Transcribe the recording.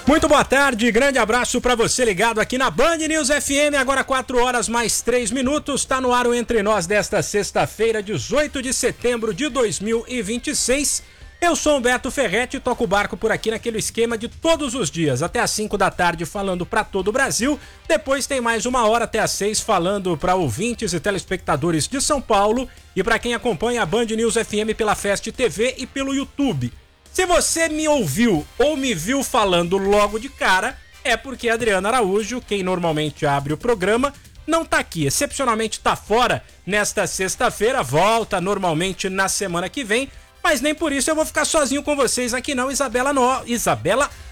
Muito boa tarde, grande abraço pra você ligado aqui na Band News FM, agora 4 horas mais 3 minutos, tá no ar o Entre Nós desta sexta-feira, 18 de setembro de 2026. Eu sou Humberto Ferretti e toco o barco por aqui naquele esquema de todos os dias, até às 5 da tarde falando pra todo o Brasil, depois tem mais uma hora até às 6 falando pra ouvintes e telespectadores de São Paulo e pra quem acompanha a Band News FM pela Fest TV e pelo YouTube. Se você me ouviu ou me viu falando logo de cara, é porque a Adriana Araújo, quem normalmente abre o programa, não tá aqui. Excepcionalmente tá fora nesta sexta-feira, volta normalmente na semana que vem, mas nem por isso eu vou ficar sozinho com vocês aqui não, Isabela